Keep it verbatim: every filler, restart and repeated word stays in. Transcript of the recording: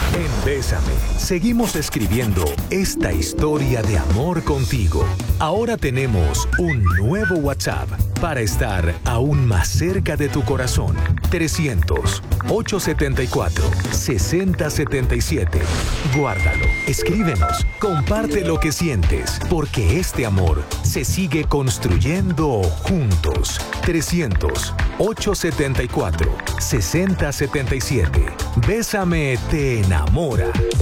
En Bésame, seguimos escribiendo esta historia de amor contigo. Ahora tenemos un nuevo WhatsApp para estar aún más cerca de tu corazón. trescientos, ochocientos setenta y cuatro, sesenta setenta y siete. Guárdalo, escríbenos, comparte lo que sientes, porque este amor se sigue construyendo juntos. trescientos, ochocientos setenta y cuatro, sesenta setenta y siete. Bésame te enamora.